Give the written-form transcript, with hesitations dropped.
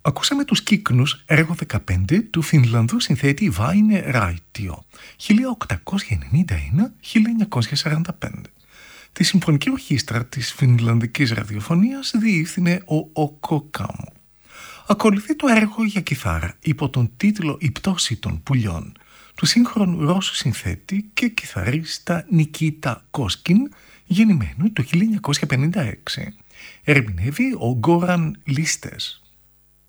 Ακούσαμε τους κύκνους έργο 15 του Φινλανδού συνθέτη Βάινε Ράιτιο 1891-1945. Τη συμφωνική ορχήστρα της Φινλανδικής ραδιοφωνίας διεύθυνε ο Οκο Κάμο. Ακολουθεί το έργο για κιθάρα υπό τον τίτλο «Η πτώση των πουλιών» του σύγχρονου Ρώσου συνθέτη και κιθαρίστα Νικίτα Κόσκιν, γεννημένου το 1956. Ερμηνεύει ο Γκόραν Λίστες.